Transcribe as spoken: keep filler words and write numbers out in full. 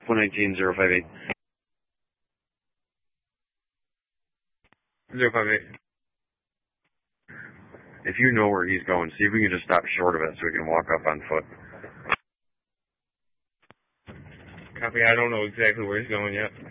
one nineteen, zero five eight. zero five eight. If you know where he's going, see if we can just stop short of it so we can walk up on foot. Copy, I don't know exactly where he's going yet.